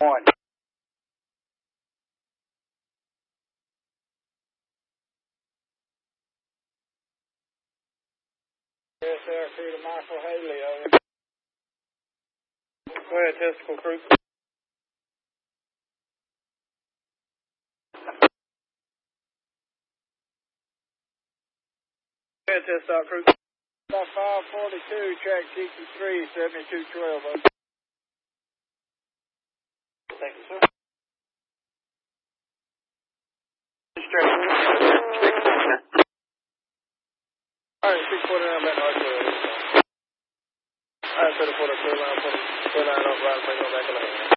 1. Yes, sir. Crew to Michael Haley, over. Go ahead, testicle crew. Go ahead, test out crew. About 542, track 63, 7212, over. Thank you, sir. Alright, 649, back north. Alright, put a quarter line, put a line up, right, bring it back in the hand.